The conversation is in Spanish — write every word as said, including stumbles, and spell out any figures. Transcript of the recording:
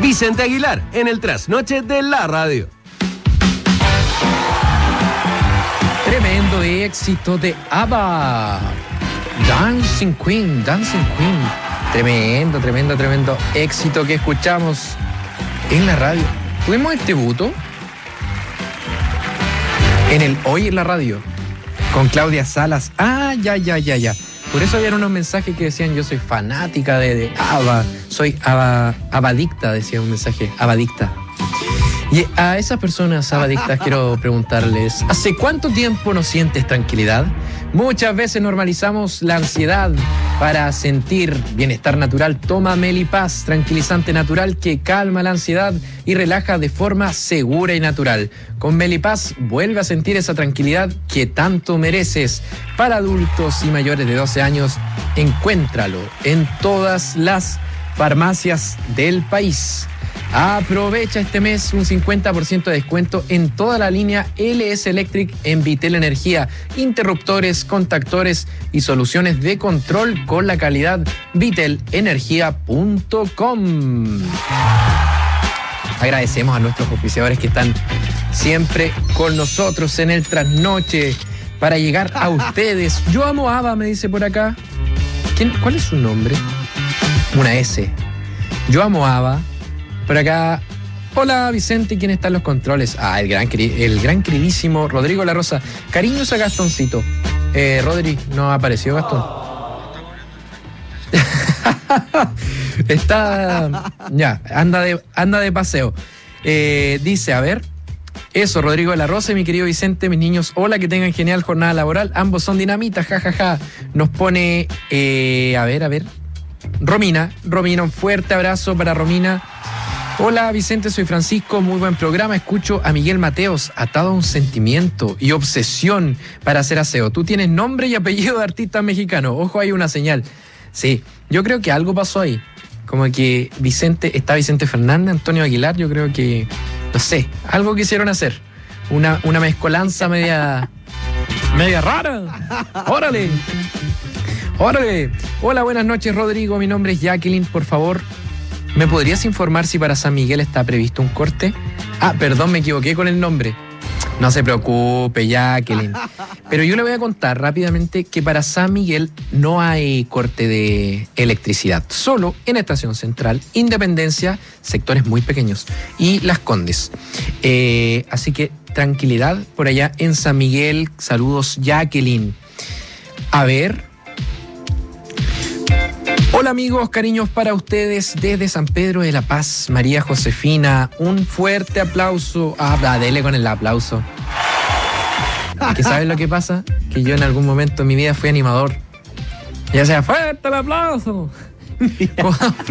Vicente Aguilar en el Trasnoche de la Radio. Tremendo éxito de ABBA. Dancing Queen, Dancing Queen. Tremendo, tremendo, tremendo éxito que escuchamos en la radio. Tuvimos el tributo en el Hoy en la Radio con Claudia Salas. Ah, ya, ya, ya, ya. Por eso había unos mensajes que decían: yo soy fanática de, de ABBA, soy ABBA, ABBAdicta, decía un mensaje, ABBAdicta. Y a esas personas ABBAdictas quiero preguntarles: ¿hace cuánto tiempo no sientes tranquilidad? Muchas veces normalizamos la ansiedad. Para sentir bienestar natural, toma Melipaz, tranquilizante natural que calma la ansiedad y relaja de forma segura y natural. Con Melipaz vuelve a sentir esa tranquilidad que tanto mereces. Para adultos y mayores de doce años, encuéntralo en todas las farmacias del país. Aprovecha este mes un cincuenta por ciento de descuento en toda la línea L S Electric en Vitel Energía, interruptores, contactores y soluciones de control con la calidad vitel energía punto com. Agradecemos a nuestros oficiadores que están siempre con nosotros en el trasnoche para llegar a ustedes. Yo amo a ABBA, me dice por acá. ¿Quién, ¿Cuál es su nombre? Una S. Yo amo a ABBA. Por acá, hola Vicente, ¿quién está en los controles? Ah, el gran, el gran queridísimo Rodrigo La Rosa. Cariños a Gastoncito. Eh, Rodri, ¿no apareció Gastón? Está, ya, anda de, anda de paseo. Eh, dice, a ver, eso, Rodrigo de la Rosa y mi querido Vicente, mis niños, hola, que tengan genial jornada laboral. Ambos son dinamitas, jajaja. Ja, ja. Nos pone, eh, a ver, a ver, Romina, Romina, un fuerte abrazo para Romina. Hola Vicente, soy Francisco, muy buen programa. Escucho a Miguel Mateos, atado a un sentimiento y obsesión para hacer aseo. Tú tienes nombre y apellido de artista mexicano. Ojo, hay una señal. Sí, yo creo que algo pasó ahí. Como que Vicente, está Vicente Fernández, Antonio Aguilar, yo creo que, no sé, algo quisieron hacer. Una, una mezcolanza media, media rara. ¡Órale! ¡Órale! Hola, buenas noches, Rodrigo. Mi nombre es Jacqueline, por favor. ¿Me podrías informar si para San Miguel está previsto un corte? Ah, perdón, me equivoqué con el nombre. No se preocupe, Jacqueline. Pero yo le voy a contar rápidamente que para San Miguel no hay corte de electricidad. Solo en Estación Central, Independencia, sectores muy pequeños, y Las Condes. Eh, así que tranquilidad por allá en San Miguel. Saludos, Jacqueline. A ver... Hola amigos, cariños para ustedes desde San Pedro de la Paz, María Josefina, un fuerte aplauso. Ah, dele con el aplauso. ¿Que sabes lo que pasa? Que yo en algún momento en mi vida fui animador. Ya sea, fuerte el aplauso.